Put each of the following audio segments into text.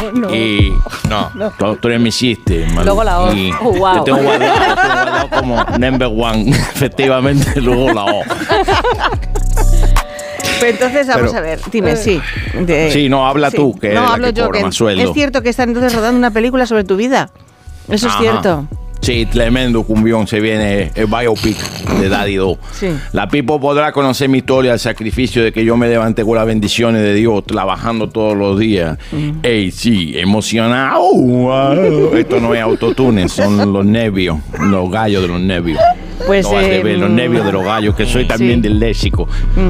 Y tú eres mi chiste, Malú. Luego la O. Y Wow. te tengo guardado como number one, efectivamente, luego la O. Pues entonces, vamos a ver, dime, sí. Sí, no, habla tú, que no, es la hablo que yo, cobra que más sueldo. es cierto que están entonces rodando una película sobre tu vida. Eso es cierto. Sí, tremendo cumbión, se viene el biopic de Daddy Do. Sí. La people podrá conocer mi historia, el sacrificio de que yo me levanté con las bendiciones de Dios, trabajando todos los días. Ey, sí, emocionado. Wow. Esto no es autotune, son los nervios, los gallos de los nervios. Pues, No, al revés, los nervios de los gallos, que soy también del léxico.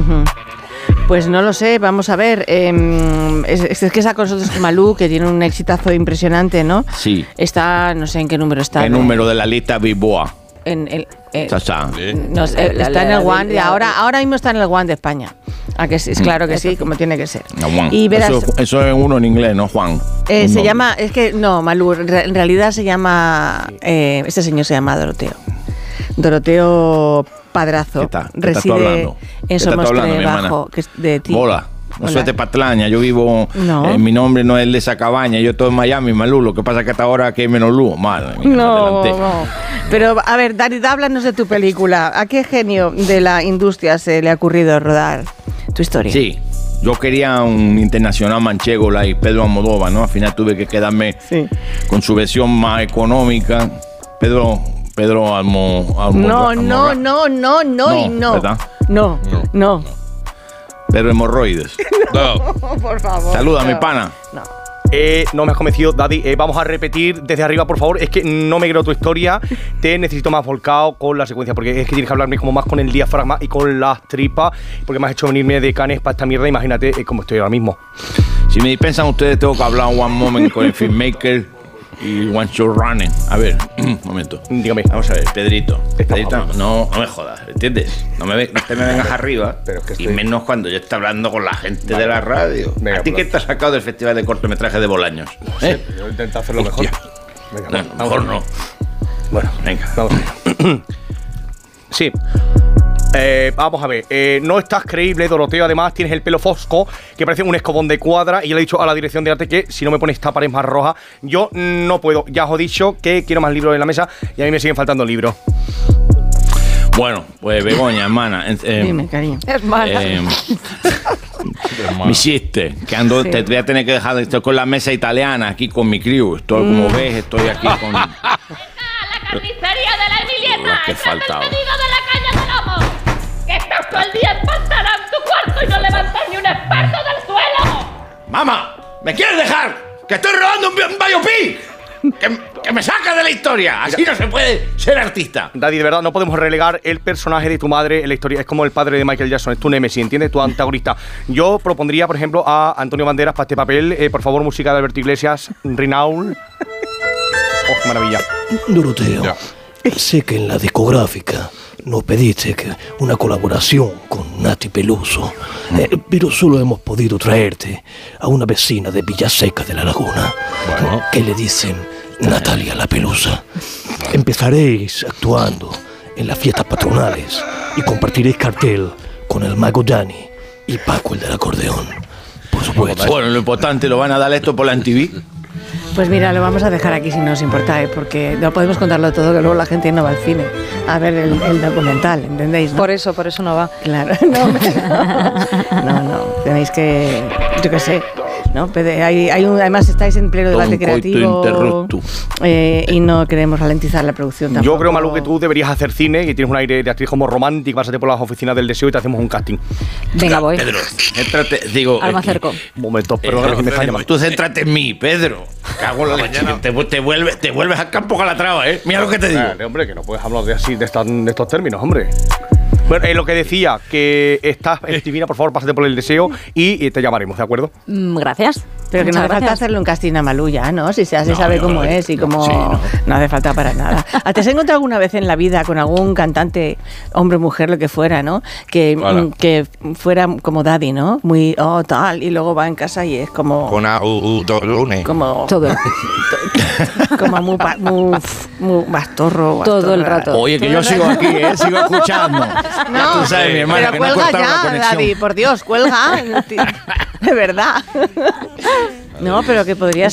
Pues no lo sé, vamos a ver. Es que está con nosotros Malú, que tiene un exitazo impresionante, ¿no? Sí. Está, no sé en qué número está. El número de la lista Bilboa. En el, Chacha. no, está en el One, ahora mismo está en el One de España. ¿A que sí? Es claro que sí, como tiene que ser. No, Juan. Y verás, Eso es uno en inglés, ¿no, Juan? se llama, es que no, Malú, en realidad se llama, este señor se llama Doroteo Padrazo. ¿Qué está? Reside en Somostre Bajo, que es de ti. Hola. No soy de Patraña, yo vivo, No. mi nombre no es el de esa cabaña, yo estoy en Miami, Malú, lo que pasa es que hasta ahora que hay menos luz, madre mía, me adelanté. No. Pero, a ver, Dani, háblanos de tu película. ¿A qué genio de la industria se le ha ocurrido rodar tu historia? Sí, yo quería un internacional manchego, like Pedro Almodóvar, ¿no? Al final tuve que quedarme con su versión más económica. Pedro Almodóvar. No. ¿Verdad? No. Pedro Hemorroides. Por favor. Saluda, mi pana. No me has convencido, Daddy. Vamos a repetir desde arriba, por favor. Es que no me creo tu historia. Te necesito más volcado con la secuencia, porque es que tienes que hablarme como más con el diafragma y con las tripas, porque me has hecho venirme de Cannes para esta mierda. Imagínate cómo estoy ahora mismo. Si me dispensan ustedes, tengo que hablar one moment con el filmmaker y one shot running. A ver, un momento. Dígame. Vamos a ver, Pedrito, no me jodas, ¿entiendes? No te me vengas arriba, pero es que y menos cuando yo esté hablando con la gente de la radio. Venga, ¿A ti qué te has sacado del Festival de Cortometraje de Bolaños? No sé, yo intento hacerlo mejor. Venga, mejor no. Bueno, venga. Vamos allá. Sí. Vamos a ver, no estás creíble, Doroteo. Además tienes el pelo fosco que parece un escobón de cuadra. Y yo le he dicho a la dirección de arte que si no me pones esta pared más roja, yo no puedo. Ya os he dicho que quiero más libros en la mesa y a mí me siguen faltando libros. Bueno, pues Begoña, hermana. Dime, cariño. Hermana. Mi chiste, que ando, te voy a tener que dejar, estoy con la mesa italiana aquí con mi crew. Estoy, como ves, estoy aquí con... La carnicería de la Emilieta, que el faltaba. pedido de la caña de lomo. Que estás todo el día empantanado en tu cuarto y no levantas ni un experto del suelo. ¡Mamá! ¿Me quieres dejar? ¡Que estoy rodando un biopic! ¡Que me saca de la historia! Así no se puede ser artista. Daddy, de verdad, no podemos relegar el personaje de tu madre en la historia. Es como el padre de Michael Jackson, es tu némesis, ¿entiendes? Tu antagonista. Yo propondría, por ejemplo, a Antonio Banderas para este papel. Por favor, música de Alberto Iglesias, Rinaul. ¡Oh, qué maravilla! Doroteo, sé que en la discográfica nos pediste una colaboración con Nati Peluso, pero solo hemos podido traerte a una vecina de Villaseca de la Laguna, que le dicen Natalia la Pelusa. Empezaréis actuando en las fiestas patronales y compartiréis cartel con el mago Dani y Paco el del acordeón, por supuesto. Bueno, lo importante, ¿lo van a dar esto por la MTV? Pues mira, lo vamos a dejar aquí si no os importa, porque no podemos contarlo todo, que luego la gente no va al cine a ver el documental, ¿entendéis? ¿No? Por eso no va. Claro, no, tenéis que, yo qué sé, ¿no? Además estáis en pleno debate creativo y no queremos ralentizar la producción tampoco. Yo creo, Malú, que tú deberías hacer cine, que tienes un aire de actriz como romántica, pásate por las oficinas del deseo y te hacemos un casting. Venga, voy. Pedro, céntrate, digo... Ahora me acerco. Un momento, perdón, que me está llamando. Tú céntrate en mí, Pedro. Cago en la leche, te vuelves al campo Calatrava, ¿eh? Mira lo que te digo. Hombre, que no puedes hablar de estos términos, hombre. Bueno, lo que decía, que estás divina, por favor, pásate por el deseo y te llamaremos, ¿de acuerdo? Gracias. Pero que no Muchas hace falta gracias. hacerle un casting a Malú ya, ¿no? Si se sabe cómo es y cómo... Sí, no hace falta para nada. ¿Te has encontrado alguna vez en la vida con algún cantante, hombre, mujer, lo que fuera, ¿no? Que fuera como Daddy, ¿no? Muy, tal, y luego va en casa y es como... Con como... Todo. Como muy bastorro. Todo el rato. Oye, que yo sigo aquí, sigo escuchando. No, tú sabes, mi hermana, pero que no he cuelga cortado la ya, conexión. Daddy, por Dios, cuelga. De verdad. No, pero que podría